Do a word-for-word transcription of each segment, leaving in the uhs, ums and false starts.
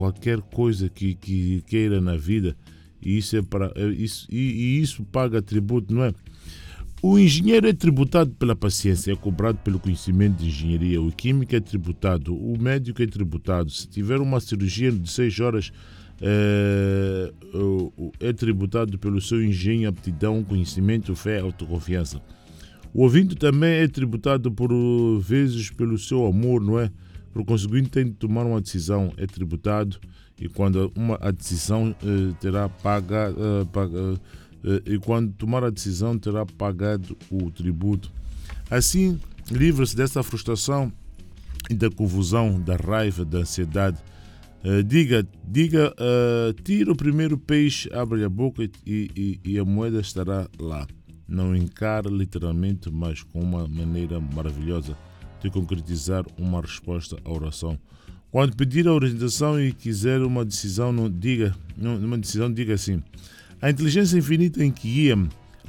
qualquer coisa que, que queira na vida, e isso, é para, isso, e, e isso paga tributo, não é? O engenheiro é tributado pela paciência, é cobrado pelo conhecimento de engenharia. O químico é tributado, o médico é tributado. Se tiver uma cirurgia de seis horas, é, é tributado pelo seu engenho, aptidão, conhecimento, fé, autoconfiança. O ouvinte também é tributado por vezes pelo seu amor, não é? Por conseguinte, tem de tomar uma decisão, é tributado, e quando uma, a decisão eh, terá paga, eh, paga eh, e quando tomar a decisão terá pagado o tributo. Assim, livra-se dessa frustração e da confusão, da raiva, da ansiedade. Eh, diga, diga, eh, tira o primeiro peixe, abre a boca e, e, e a moeda estará lá. Não encara literalmente, mas com uma maneira maravilhosa de concretizar uma resposta à oração. Quando pedir a orientação e quiser uma decisão, não diga, não, uma decisão, diga assim: a inteligência infinita em que guia-me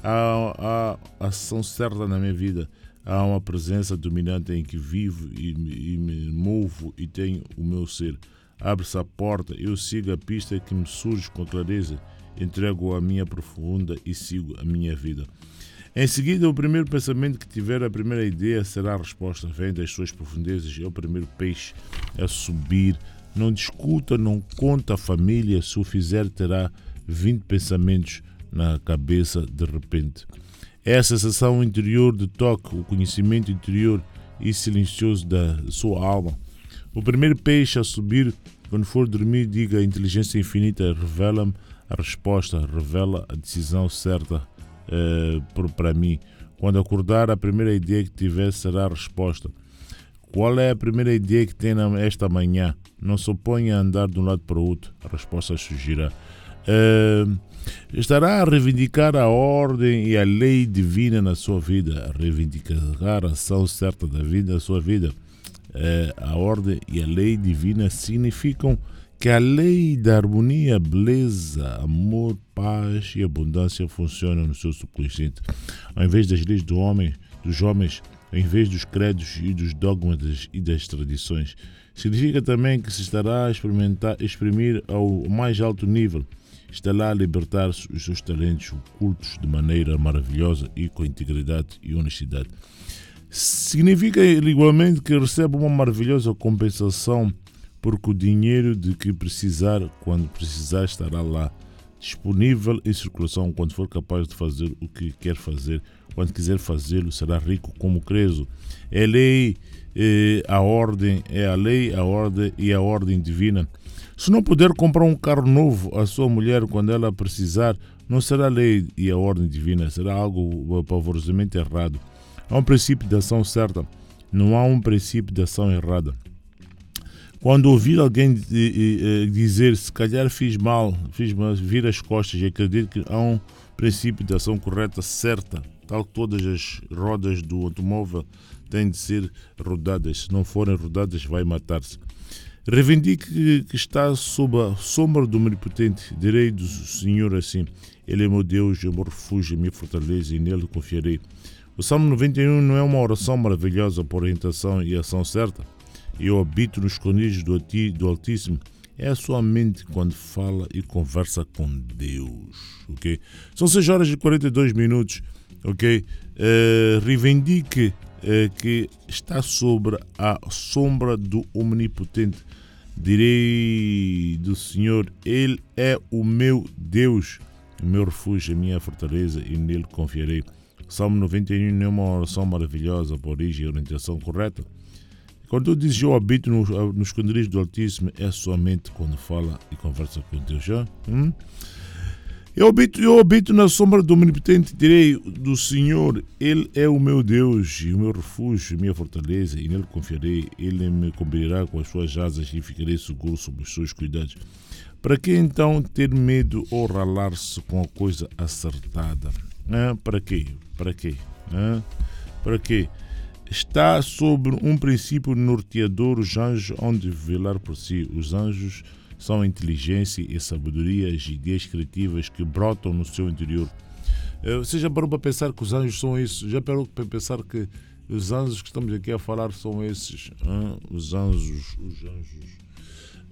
a, a ação certa na minha vida. Há uma presença dominante em que vivo e, e me movo e tenho o meu ser. Abre-se a porta, eu sigo a pista que me surge com clareza, entrego a minha profunda e sigo a minha vida. Em seguida, o primeiro pensamento que tiver, a primeira ideia, será a resposta. Vem das suas profundezas, é o primeiro peixe a subir. Não discuta, não conta a família, se o fizer terá vinte pensamentos na cabeça de repente. É a sensação interior de toque, o conhecimento interior e silencioso da sua alma. O primeiro peixe a subir, quando for dormir, diga: a inteligência infinita revela-me a resposta, revela a decisão certa uh, para mim. Quando acordar, a primeira ideia que tiver será a resposta. Qual é a primeira ideia que tem esta manhã? Não se oponha a andar de um lado para o outro, a resposta surgirá. Uh, estará a reivindicar a ordem e a lei divina na sua vida, a reivindicar a ação certa da vida na sua vida. Uh, a ordem e a lei divina significam que a lei da harmonia, beleza, amor, paz e abundância funcionam no seu subconsciente. Ao invés das leis do homem, dos homens, ao invés dos credos e dos dogmas e das tradições. Significa também que se estará a experimentar, exprimir ao mais alto nível. Estará a libertar os seus talentos ocultos de maneira maravilhosa e com integridade e honestidade. Significa igualmente que recebe uma maravilhosa compensação, porque o dinheiro de que precisar, quando precisar, estará lá, disponível em circulação quando for capaz de fazer o que quer fazer. Quando quiser fazê-lo, será rico como creso. É a lei, é a ordem, é a lei, a ordem e a ordem divina. Se não puder comprar um carro novo à sua mulher quando ela precisar, não será a lei e a ordem divina, será algo pavorosamente errado. Há um princípio de ação certa, não há um princípio de ação errada. Quando ouvir alguém dizer se calhar fiz mal, fiz mal, vira as costas e acredito que há um princípio de ação correta, certa, tal que todas as rodas do automóvel têm de ser rodadas. Se não forem rodadas, vai matar-se. Reivindique que está sob a sombra do Onipotente. Direi do Senhor assim: Ele é meu Deus, é meu refúgio, minha fortaleza, e nele confiarei. O Salmo noventa e um não é uma oração maravilhosa por orientação e ação certa? Eu habito nos esconderijos do, do Altíssimo. É a sua mente quando fala e conversa com Deus. Okay? São seis horas e quarenta e dois minutos. Okay? Uh, reivindique uh, que está sobre a sombra do Onipotente. Direi do Senhor: Ele é o meu Deus, o meu refúgio, a minha fortaleza, e nele confiarei. Salmo noventa e um não é uma oração maravilhosa por origem e orientação correta? Quando tu dizes eu habito nos no esconderijos do Altíssimo, é somente quando fala e conversa com Deus. Já? Hum? Eu, habito, eu habito na sombra do Onipotente, direi do Senhor: Ele é o meu Deus e o meu refúgio, minha fortaleza, e nele confiarei. Ele me cobrirá com as suas asas e ficarei seguro sob os seus cuidados. Para que então ter medo ou ralar-se com a coisa acertada? Ah, para quê? Para quê? Ah, para quê? Está sobre um princípio norteador, os anjos hão de velar por si. Os anjos são a inteligência e a sabedoria, as ideias criativas que brotam no seu interior. Você já parou para pensar que os anjos são esses? Já parou para pensar que os anjos que estamos aqui a falar são esses? Ah, os anjos, os anjos.